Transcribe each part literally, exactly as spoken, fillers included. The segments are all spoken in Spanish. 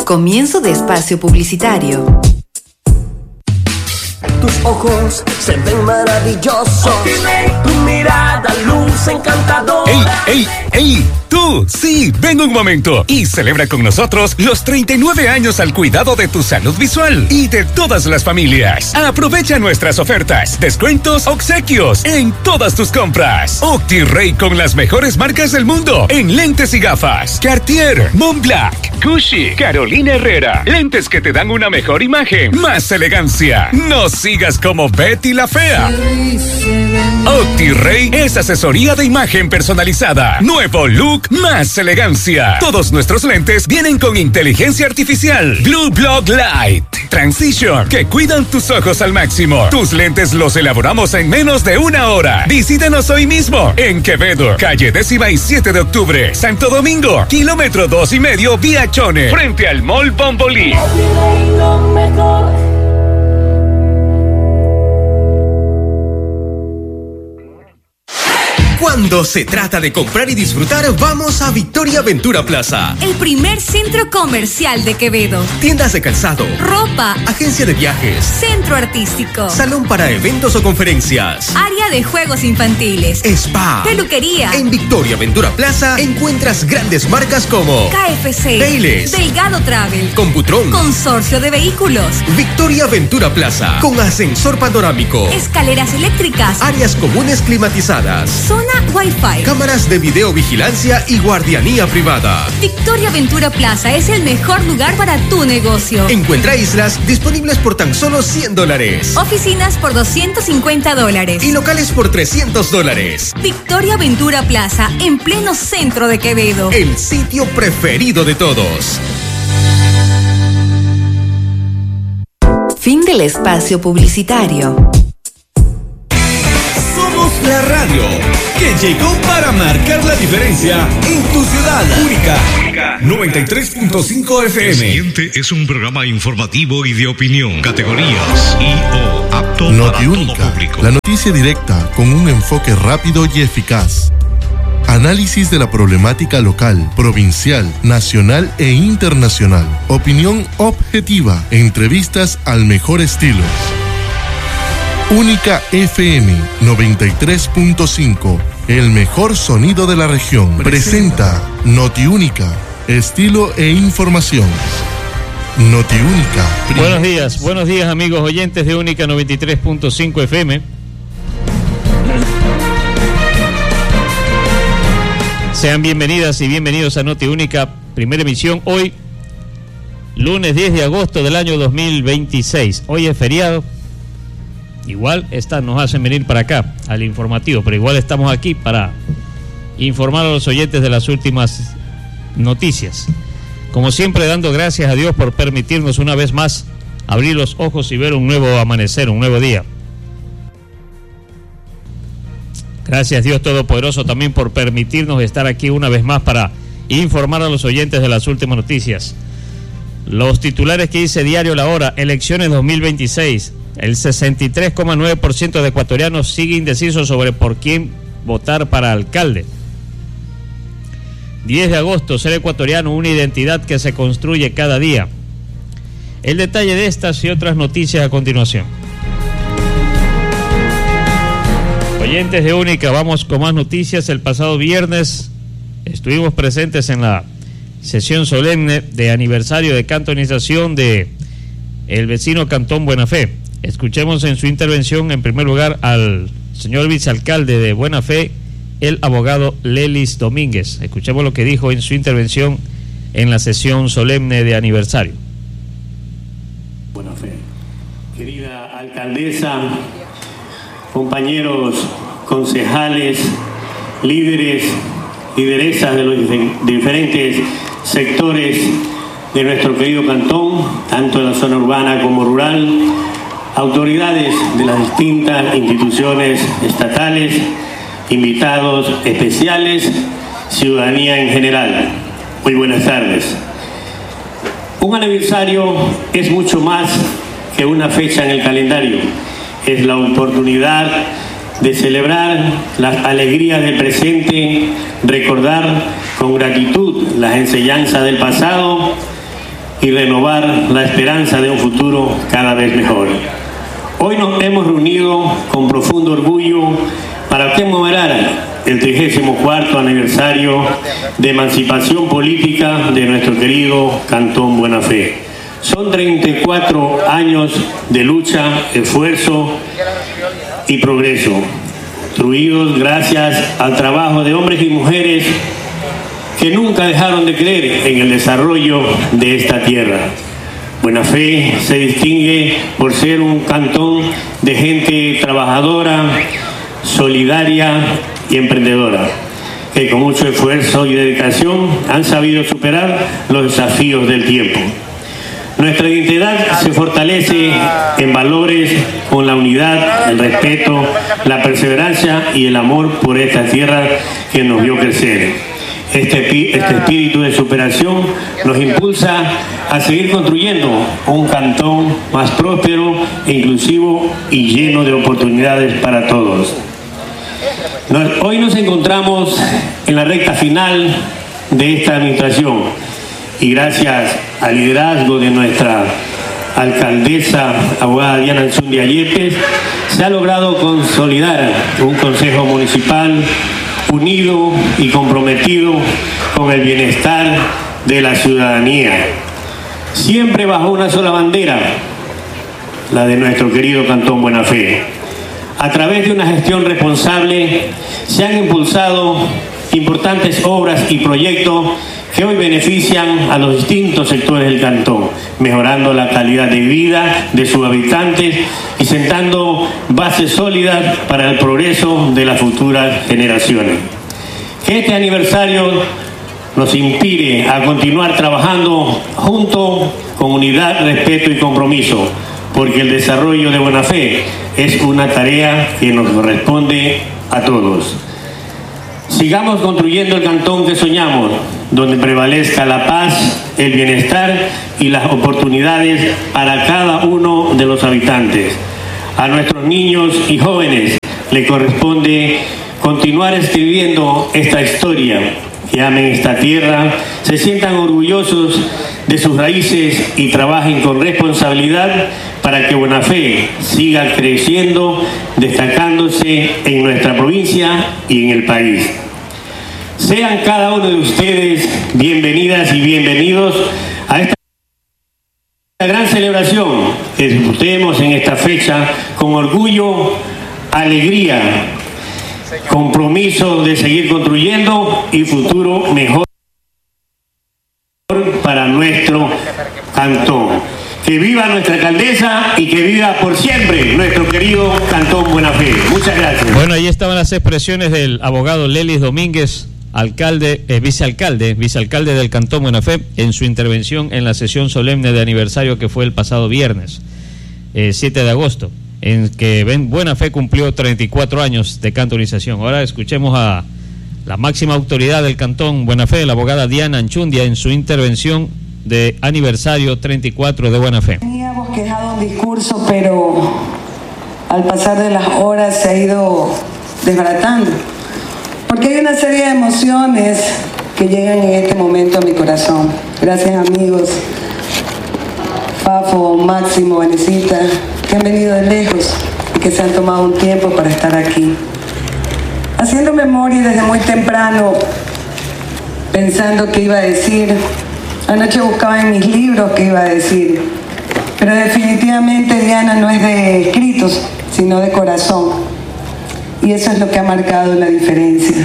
Comienzo de espacio publicitario. Tus ojos se ven maravillosos. Tu mirada luce encantadora. ¡Ey, ey, ey! ¡Tú! Sí, ven un momento y celebra con nosotros los treinta y nueve años al cuidado de tu salud visual y de todas las familias. Aprovecha nuestras ofertas, descuentos, obsequios en todas tus compras. OptiRay con las mejores marcas del mundo en lentes y gafas. Cartier, Montblanc, Gucci, Carolina Herrera. Lentes que te dan una mejor imagen, más elegancia. No sigas como Betty la Fea. OptiRay es asesoría de imagen personalizada. Nuevo look, más elegancia. Todos nuestros lentes vienen con inteligencia artificial. Blue Block Light Transition, que cuidan tus ojos al máximo. Tus lentes los elaboramos en menos de una hora. Visítanos hoy mismo en Quevedo, calle décima y siete de octubre. Santo Domingo, kilómetro dos y medio vía Chone, frente al Mall Bombolí. Cuando se trata de comprar y disfrutar, vamos a Victoria Ventura Plaza. El primer centro comercial de Quevedo. Tiendas de calzado, ropa, agencia de viajes, centro artístico, salón para eventos o conferencias, área de juegos infantiles, spa, peluquería. En Victoria Ventura Plaza encuentras grandes marcas como K F C, Baileys, Delgado Travel, Computron, Consorcio de Vehículos. Victoria Ventura Plaza, con ascensor panorámico, escaleras eléctricas, áreas comunes climatizadas, zona Wi-Fi, cámaras de videovigilancia y guardianía privada. Victoria Ventura Plaza es el mejor lugar para tu negocio. Encuentra islas disponibles por tan solo cien dólares. Oficinas por doscientos cincuenta dólares. Y locales por trescientos dólares. Victoria Ventura Plaza, en pleno centro de Quevedo. El sitio preferido de todos. Fin del espacio publicitario. Somos la radio que llegó para marcar la diferencia en tu ciudad. Única, Única. noventa y tres punto cinco F M. El siguiente es un programa informativo y de opinión. Categorías I O, apto Noti para Única, todo público. la noticia directa con un enfoque rápido y eficaz. Análisis de la problemática local, provincial, nacional e internacional. Opinión objetiva. Entrevistas al mejor estilo. Única F M noventa y tres punto cinco, el mejor sonido de la región. Presenta Noti Única, estilo e información. Noti Única. Buenos días, buenos días amigos oyentes de Única noventa y tres punto cinco F M. Sean bienvenidas y bienvenidos a Noti Única, primera emisión hoy, lunes diez de agosto del año dos mil veintiséis. Hoy es feriado. Igual esta nos hacen venir para acá, al informativo, pero igual estamos aquí para informar a los oyentes de las últimas noticias. Como siempre, dando gracias a Dios por permitirnos una vez más abrir los ojos y ver un nuevo amanecer, un nuevo día. Gracias Dios Todopoderoso también por permitirnos estar aquí una vez más para informar a los oyentes de las últimas noticias. Los titulares que dice Diario La Hora: elecciones dos mil veintiséis. El sesenta y tres coma nueve por ciento de ecuatorianos sigue indeciso sobre por quién votar para alcalde. diez de agosto, ser ecuatoriano, una identidad que se construye cada día. El detalle de estas y otras noticias a continuación. Oyentes de Única, vamos con más noticias. El pasado viernes estuvimos presentes en la sesión solemne de aniversario de cantonización de el vecino Cantón Buena Fe. Escuchemos en su intervención, en primer lugar, al señor vicealcalde de Buena Fe, el abogado Lelis Domínguez. Escuchemos lo que dijo en su intervención en la sesión solemne de aniversario. Buena Fe. Querida alcaldesa, compañeros concejales, líderes, lideresas de los diferentes sectores de nuestro querido cantón, tanto en la zona urbana como rural, autoridades de las distintas instituciones estatales, invitados especiales, ciudadanía en general. Muy buenas tardes. Un aniversario es mucho más que una fecha en el calendario. Es la oportunidad de celebrar las alegrías del presente, recordar con gratitud las enseñanzas del pasado y renovar la esperanza de un futuro cada vez mejor. Hoy nos hemos reunido con profundo orgullo para conmemorar el trigésimo cuarto aniversario de emancipación política de nuestro querido Cantón Buena Fe. Son treinta y cuatro años de lucha, esfuerzo y progreso, construidos gracias al trabajo de hombres y mujeres que nunca dejaron de creer en el desarrollo de esta tierra. Buena Fe se distingue por ser un cantón de gente trabajadora, solidaria y emprendedora, que con mucho esfuerzo y dedicación han sabido superar los desafíos del tiempo. Nuestra identidad se fortalece en valores con la unidad, el respeto, la perseverancia y el amor por esta tierra que nos vio crecer. Este, este espíritu de superación nos impulsa a seguir construyendo un cantón más próspero, inclusivo y lleno de oportunidades para todos. Nos, hoy nos encontramos en la recta final de esta administración y gracias al liderazgo de nuestra alcaldesa, abogada Diana Anchundia Yepes, se ha logrado consolidar un consejo municipal unido y comprometido con el bienestar de la ciudadanía, siempre bajo una sola bandera, la de nuestro querido Cantón Buena Fe. A través de una gestión responsable se han impulsado importantes obras y proyectos que hoy benefician a los distintos sectores del cantón, mejorando la calidad de vida de sus habitantes y sentando bases sólidas para el progreso de las futuras generaciones. Que este aniversario nos inspire a continuar trabajando juntos con unidad, respeto y compromiso, porque el desarrollo de Buena Fe es una tarea que nos corresponde a todos. Sigamos construyendo el cantón que soñamos, donde prevalezca la paz, el bienestar y las oportunidades para cada uno de los habitantes. A nuestros niños y jóvenes les corresponde continuar escribiendo esta historia, que amen esta tierra, se sientan orgullosos de sus raíces y trabajen con responsabilidad para que Buena Fe siga creciendo, destacándose en nuestra provincia y en el país. Sean cada uno de ustedes bienvenidas y bienvenidos a esta gran celebración que disfrutemos en esta fecha con orgullo, alegría, compromiso de seguir construyendo y futuro mejor para nuestro cantón. Que viva nuestra alcaldesa y que viva por siempre nuestro querido Cantón Buena Fe. Muchas gracias. Bueno, ahí estaban las expresiones del abogado Lelis Domínguez, alcalde, eh, vicealcalde, vicealcalde del Cantón Buena Fe, en su intervención en la sesión solemne de aniversario que fue el pasado viernes, eh, siete de agosto, en que Buena Fe cumplió treinta y cuatro años de cantonización. Ahora escuchemos a la máxima autoridad del Cantón Buena Fe, la abogada Diana Anchundia, en su intervención de aniversario treinta y cuatro de Buena Fe. Tenía bosquejado un discurso, pero al pasar de las horas se ha ido desbaratando, porque hay una serie de emociones que llegan en este momento a mi corazón. Gracias, amigos, Fafo, Máximo, Vanesita, que han venido de lejos y que se han tomado un tiempo para estar aquí. Haciendo memoria desde muy temprano, pensando qué iba a decir. Anoche buscaba en mis libros qué iba a decir, pero definitivamente Diana no es de escritos, sino de corazón, y eso es lo que ha marcado la diferencia.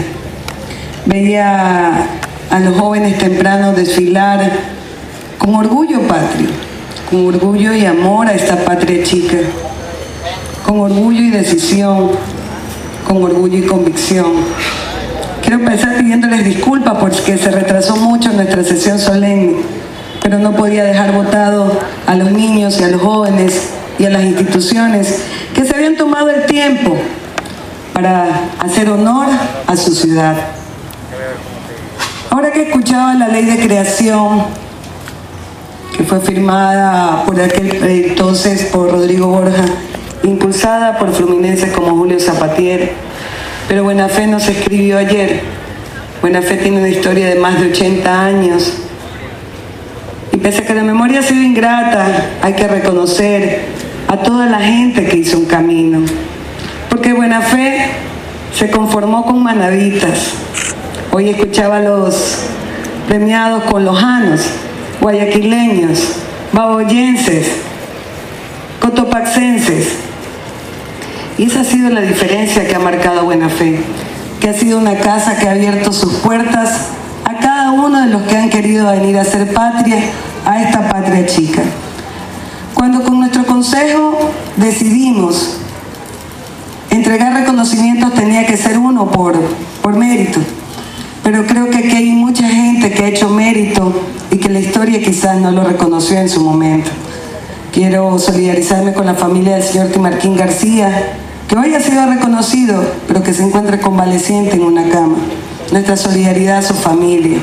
Veía a los jóvenes tempranos desfilar con orgullo patrio, con orgullo y amor a esta patria chica, con orgullo y decisión, con orgullo y convicción. Quiero empezar pidiéndoles disculpas porque se retrasó mucho nuestra sesión solemne, pero no podía dejar votado a los niños y a los jóvenes y a las instituciones que se habían tomado el tiempo para hacer honor a su ciudad. Ahora que escuchaba la ley de creación, que fue firmada por aquel entonces por Rodrigo Borja, impulsada por fluminenses como Julio Zapatier, pero Buena Fe no se escribió ayer. Buena Fe tiene una historia de más de ochenta años. Y pese a que la memoria ha sido ingrata, hay que reconocer a toda la gente que hizo un camino. Porque Buena Fe se conformó con manavitas. Hoy escuchaba a los premiados con lojanos, guayaquileños, baboyenses, cotopaxenses. Y esa ha sido la diferencia que ha marcado Buena Fe, que ha sido una casa que ha abierto sus puertas a cada uno de los que han querido venir a hacer patria, a esta patria chica. Cuando con nuestro consejo decidimos entregar reconocimientos, tenía que ser uno por, por mérito. Pero creo que aquí hay mucha gente que ha hecho mérito y que la historia quizás no lo reconoció en su momento. Quiero solidarizarme con la familia del señor Timarquín García, que hoy ha sido reconocido, pero que se encuentra convaleciente en una cama. Nuestra solidaridad a su familia.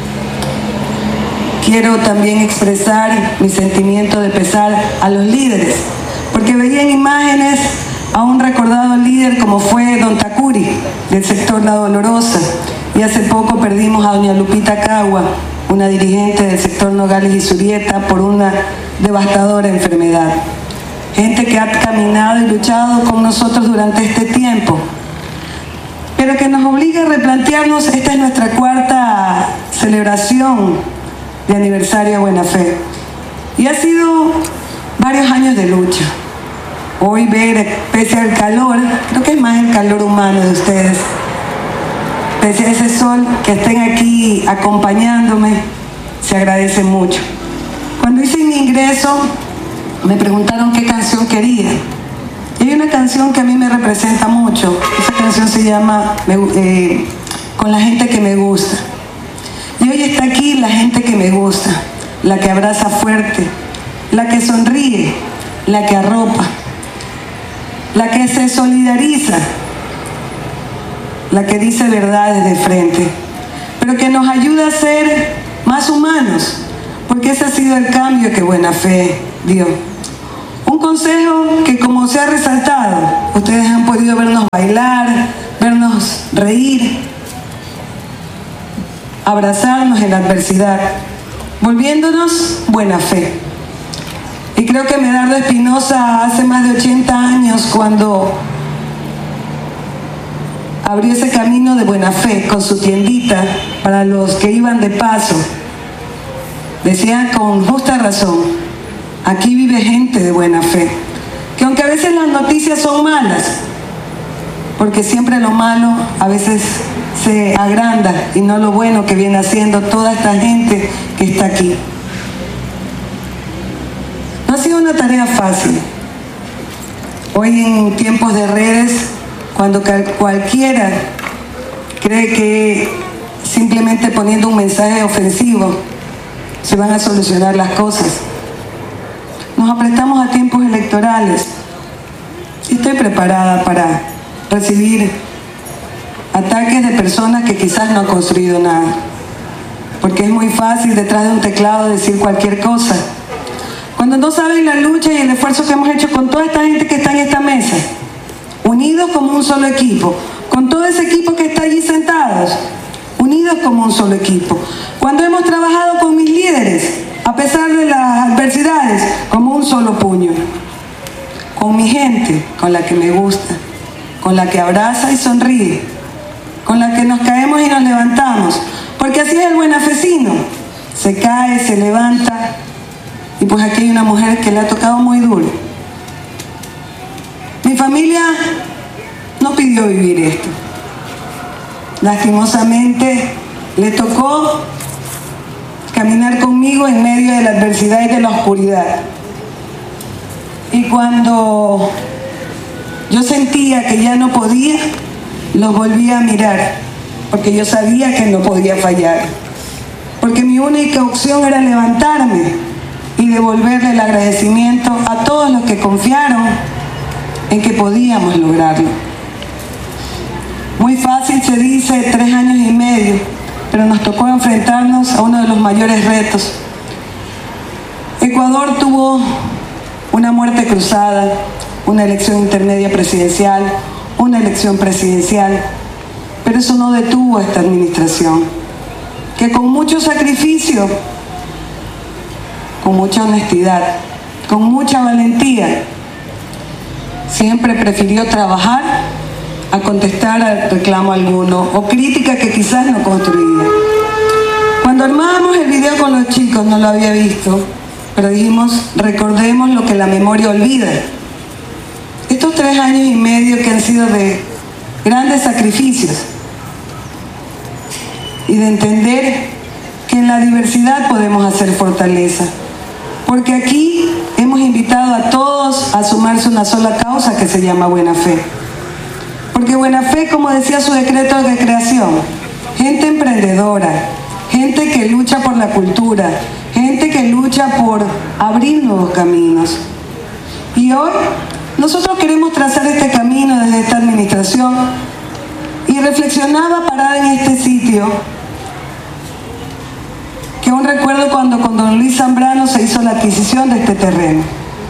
Quiero también expresar mi sentimiento de pesar a los líderes, porque veía en imágenes a un recordado líder como fue don Tacuri, del sector La Dolorosa, y hace poco perdimos a doña Lupita Cagua, una dirigente del sector Nogales y Surieta, por una devastadora enfermedad. Gente que ha caminado y luchado con nosotros durante este tiempo, pero que nos obliga a replantearnos. Esta es nuestra cuarta celebración de aniversario de Buena Fe, y ha sido varios años de lucha. Hoy ver, pese al calor, creo que es más el calor humano de ustedes, pese a ese sol, que estén aquí acompañándome, se agradece mucho. Cuando hice mi ingreso, me preguntaron qué canción quería. Y hay una canción que a mí me representa mucho. Esa canción se llama eh, Con la gente que me gusta. Y hoy está aquí la gente que me gusta, la que abraza fuerte, la que sonríe, la que arropa, la que se solidariza, la que dice verdades de frente, pero que nos ayuda a ser más humanos, porque ese ha sido el cambio que Buena Fe dio. Un consejo que, como se ha resaltado, ustedes han podido vernos bailar, vernos reír, abrazarnos en la adversidad, volviéndonos Buena Fe. Y creo que Medardo Espinosa hace más de ochenta años, cuando abrió ese camino de Buena Fe con su tiendita para los que iban de paso, decía con justa razón: aquí vive gente de Buena Fe, que aunque a veces las noticias son malas, porque siempre lo malo a veces se agranda y no lo bueno que viene haciendo toda esta gente que está aquí. No ha sido una tarea fácil. Hoy, en tiempos de redes, cuando cualquiera cree que simplemente poniendo un mensaje ofensivo se van a solucionar las cosas, nos apretamos a tiempos electorales. Y estoy preparada para recibir ataques de personas que quizás no han construido nada, porque es muy fácil detrás de un teclado decir cualquier cosa, cuando no saben la lucha y el esfuerzo que hemos hecho con toda esta gente que está en esta mesa, unidos como un solo equipo, con todo ese equipo que está allí sentados, unidos como un solo equipo. Cuando hemos trabajado con mis líderes, a pesar de las adversidades, como un solo puño. Con mi gente, con la que me gusta, con la que abraza y sonríe, con la que nos caemos y nos levantamos, porque así es el buenafecino: se cae, se levanta. Y pues aquí hay una mujer que le ha tocado muy duro. Mi familia no pidió vivir esto. Lastimosamente le tocó caminar conmigo en medio de la adversidad y de la oscuridad. Y cuando yo sentía que ya no podía, los volví a mirar, porque yo sabía que no podía fallar, porque mi única opción era levantarme y devolverle el agradecimiento a todos los que confiaron en que podíamos lograrlo. Muy fácil se dice, tres años y medio, pero nos tocó enfrentarnos a uno de los mayores retos. Ecuador tuvo una muerte cruzada, una elección intermedia presidencial, una elección presidencial, pero eso no detuvo a esta administración, que con mucho sacrificio con mucha honestidad, con mucha valentía. Siempre prefirió trabajar a contestar al reclamo alguno o crítica que quizás no construía. Cuando armábamos el video con los chicos, no lo había visto, pero dijimos, recordemos lo que la memoria olvida. Estos tres años y medio que han sido de grandes sacrificios y de entender que en la diversidad podemos hacer fortaleza. Porque aquí hemos invitado a todos a sumarse a una sola causa que se llama Buena Fe. Porque Buena Fe, como decía su decreto de creación, gente emprendedora, gente que lucha por la cultura, gente que lucha por abrir nuevos caminos. Y hoy nosotros queremos trazar este camino desde esta administración y reflexionaba parada en este sitio que aún recuerdo cuando con don Luis Zambrano se hizo la adquisición de este terreno.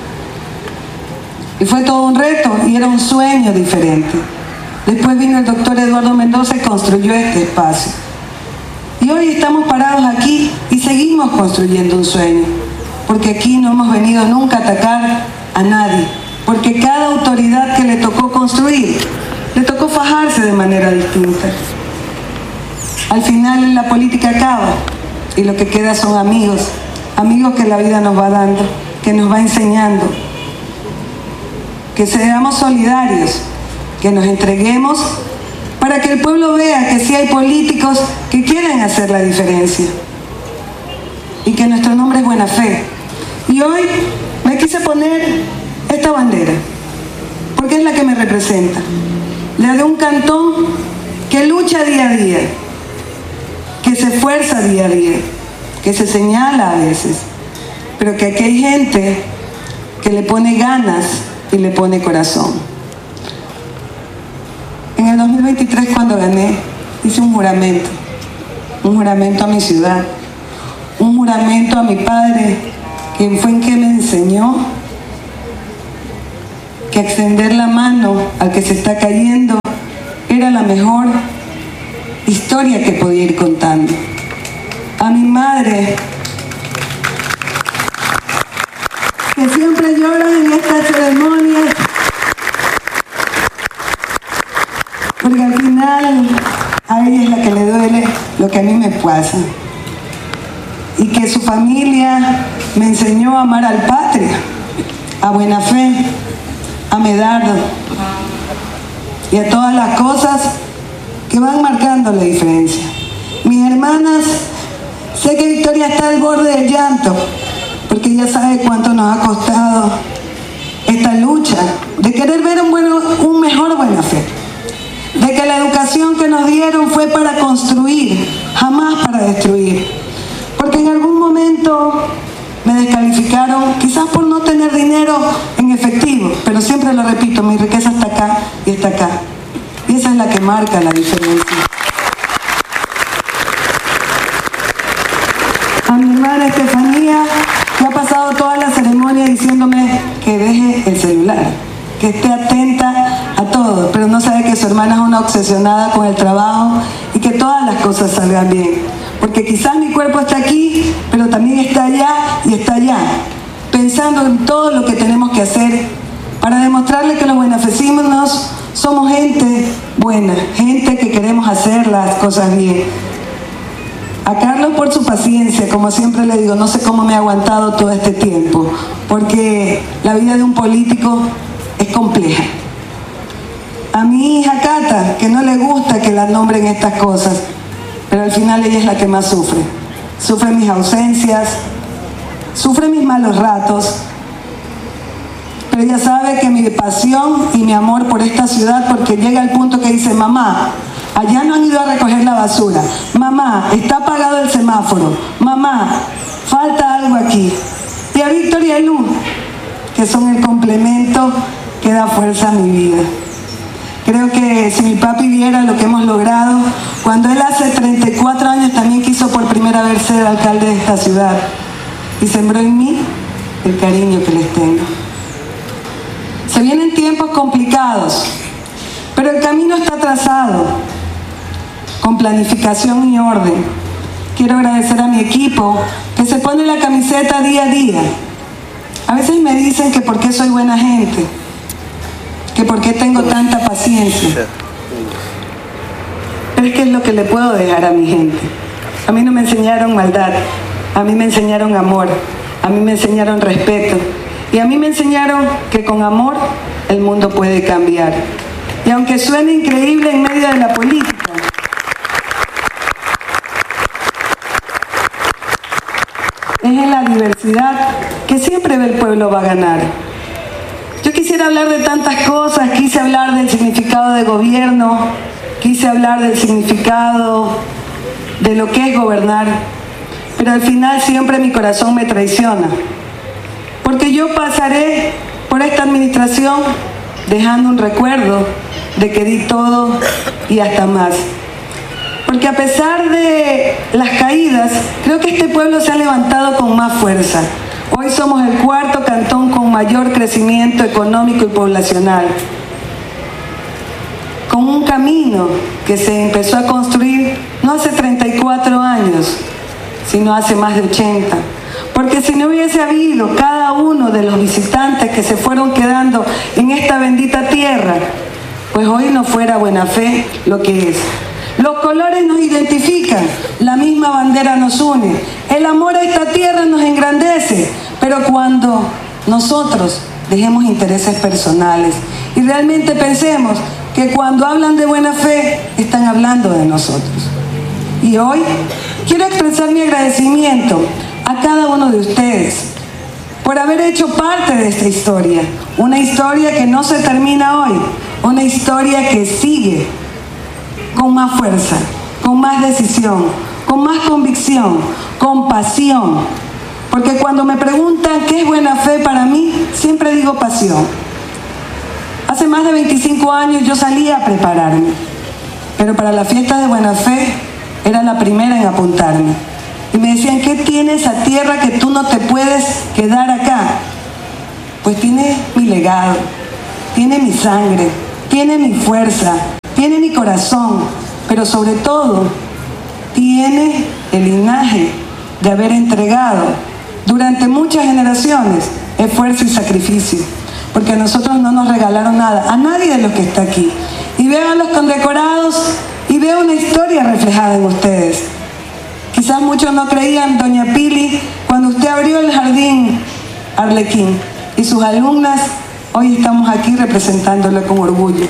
Y fue todo un reto y era un sueño diferente. Después vino el doctor Eduardo Mendoza y construyó este espacio. Y hoy estamos parados aquí y seguimos construyendo un sueño, porque aquí no hemos venido nunca a atacar a nadie, porque cada autoridad que le tocó construir, le tocó fajarse de manera distinta. Al final la política acaba y lo que queda son amigos, amigos que la vida nos va dando, que nos va enseñando, que seamos solidarios, que nos entreguemos para que el pueblo vea que sí hay políticos que quieren hacer la diferencia y que nuestro nombre es Buena Fe. Y hoy me quise poner esta bandera porque es la que me representa, la de un cantón que lucha día a día, que se esfuerza día a día, que se señala a veces, pero que aquí hay gente que le pone ganas y le pone corazón. En el dos mil veintitrés, cuando gané, hice un juramento, un juramento a mi ciudad, un juramento a mi padre, quien fue en que me enseñó que extender la mano al que se está cayendo era la mejor historia que podía ir contando. A mi madre, que siempre llora en estas ceremonias, porque al final a ella es la que le duele lo que a mí me pasa. Y que su familia me enseñó a amar al patria, a Buena Fe, a Medardo y a todas las cosas que van marcando la diferencia. Mis hermanas, sé que Victoria está al borde del llanto, porque ella sabe cuánto nos ha costado esta lucha de querer ver un, bueno, un mejor Buena Fe, de que la educación que nos dieron fue para construir, jamás para destruir, porque en algún momento me descalificaron, quizás por no tener dinero en efectivo, pero siempre lo repito, mi riqueza está acá y está acá, y esa es la que marca la diferencia. A mi hermana Estefanía, que ha pasado toda la ceremonia diciéndome que deje el celular, que esté atenta a todo, pero no sabe que su hermana es una obsesionada con el trabajo y que todas las cosas salgan bien. Porque quizás mi cuerpo está aquí, pero también está allá y está allá, pensando en todo lo que tenemos que hacer para demostrarle que los buenafecinos somos gente buena, gente que queremos hacer las cosas bien. A Carlos por su paciencia, como siempre le digo, no sé cómo me ha aguantado todo este tiempo, porque la vida de un político es compleja. A mi hija Cata, que no le gusta que la nombren estas cosas, pero al final ella es la que más sufre. Sufre mis ausencias, sufre mis malos ratos, pero ella sabe que mi pasión y mi amor por esta ciudad, porque llega al punto que dice, mamá, allá no han ido a recoger la basura, mamá, está apagado el semáforo, mamá, falta algo aquí. Y a Víctor y a Lu, que son el complemento que da fuerza a mi vida. Creo que si mi papi viera lo que hemos logrado, cuando él hace treinta y cuatro años también quiso por primera vez ser alcalde de esta ciudad y sembró en mí el cariño que les tengo. Se vienen tiempos complicados, pero el camino está trazado, con planificación y orden. Quiero agradecer a mi equipo, que que se pone la camiseta día a día. A veces me dicen que por qué soy buena gente, que por qué tengo tanta paciencia. Pero es que es lo que le puedo dejar a mi gente. A mí no me enseñaron maldad, a mí me enseñaron amor, a mí me enseñaron respeto y a mí me enseñaron que con amor el mundo puede cambiar. Y aunque suene increíble en medio de la política, es en la diversidad que siempre el pueblo va a ganar. Yo quisiera hablar de tantas cosas, quise hablar del significado de gobierno, quise hablar del significado de lo que es gobernar, pero al final siempre mi corazón me traiciona, porque yo pasaré por esta administración dejando un recuerdo de que di todo y hasta más. Porque a pesar de las caídas, creo que este pueblo se ha levantado con más fuerza. Hoy somos el cuarto cantón con mayor crecimiento económico y poblacional, con un camino que se empezó a construir no hace treinta y cuatro años, sino hace más de ochenta. Porque si no hubiese habido cada uno de los visitantes que se fueron quedando en esta bendita tierra, pues hoy no fuera Buena Fe lo que es. Los colores nos identifican, la misma bandera nos une, el amor a esta tierra nos engrandece, pero cuando nosotros dejemos intereses personales y realmente pensemos que cuando hablan de buena fe, están hablando de nosotros. Y hoy quiero expresar mi agradecimiento a cada uno de ustedes por haber hecho parte de esta historia, una historia que no se termina hoy, una historia que sigue con más fuerza, con más decisión, con más convicción, con pasión. Porque cuando me preguntan qué es buena fe para mí, siempre digo pasión. Hace más de veinticinco años yo salía a prepararme, pero para la fiesta de Buena Fe era la primera en apuntarme. Y me decían, ¿qué tiene esa tierra que tú no te puedes quedar acá? Pues tiene mi legado, tiene mi sangre, tiene mi fuerza, tiene mi corazón, pero sobre todo tiene el linaje de haber entregado durante muchas generaciones esfuerzo y sacrificio, porque a nosotros no nos regalaron nada, a nadie de los que está aquí. Y veo a los condecorados y veo una historia reflejada en ustedes. Quizás muchos no creían, doña Pili, cuando usted abrió el jardín Arlequín, y sus alumnas hoy estamos aquí representándolo con orgullo.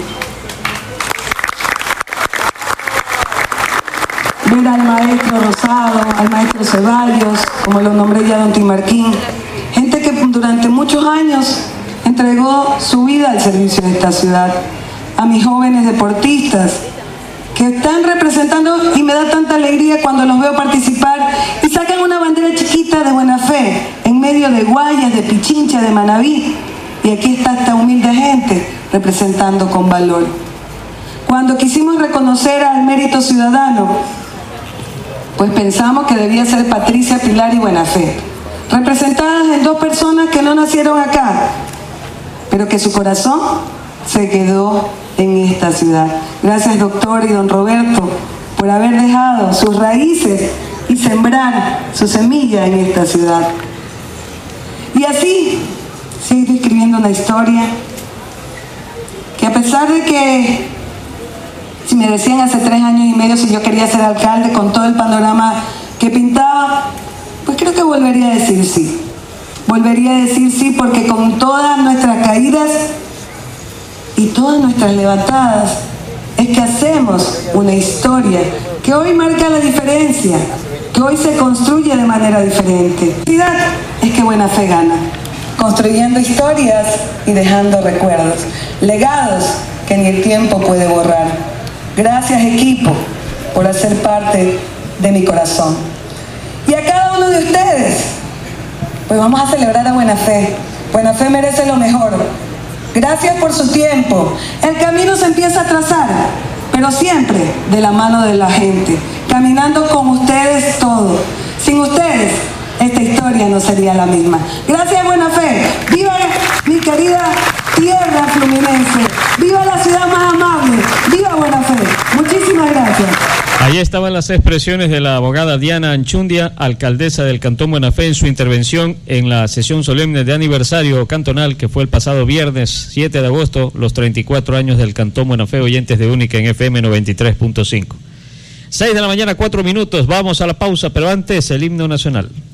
Ver al maestro Rosado, al maestro Ceballos, como lo nombré ya don Timarquín, gente que durante muchos años entregó su vida al servicio de esta ciudad, a mis jóvenes deportistas que están representando, y me da tanta alegría cuando los veo participar y sacan una bandera chiquita de Buena Fe en medio de Guayas, de Pichincha, de Manabí, y aquí está esta humilde gente representando con valor. Cuando quisimos reconocer al mérito ciudadano, pues pensamos que debía ser Patricia, Pilar y Buena Fe, representadas en dos personas que no nacieron acá, pero que su corazón se quedó en esta ciudad. Gracias, doctor y don Roberto, por haber dejado sus raíces y sembrar su semilla en esta ciudad. Y así sigo escribiendo una historia que, a pesar de que si me decían hace tres años y medio si yo quería ser alcalde con todo el panorama que pintaba, pues creo que volvería a decir sí. Volvería a decir sí, porque con todas nuestras caídas y todas nuestras levantadas es que hacemos una historia que hoy marca la diferencia, que hoy se construye de manera diferente. La realidad es que Buena Fe gana, construyendo historias y dejando recuerdos, legados que ni el tiempo puede borrar. Gracias, equipo, por hacer parte de mi corazón. Y a cada uno de ustedes, pues vamos a celebrar a Buena Fe. Buena Fe merece lo mejor. Gracias por su tiempo. El camino se empieza a trazar, pero siempre de la mano de la gente, caminando con ustedes todo. Sin ustedes, esta historia no sería la misma. Gracias, Buena Fe. ¡Viva mi querida tierra fluminense. ¡Viva la ciudad más amable! ¡Viva Buena Fe! Muchísimas gracias. Ahí estaban las expresiones de la abogada Diana Anchundia, alcaldesa del Cantón Buena Fe, en su intervención en la sesión solemne de aniversario cantonal que fue el pasado viernes siete de agosto, los treinta y cuatro años del Cantón Buena Fe, oyentes de Única en F M noventa y tres punto cinco. seis de la mañana, cuatro minutos, vamos a la pausa, pero antes el himno nacional.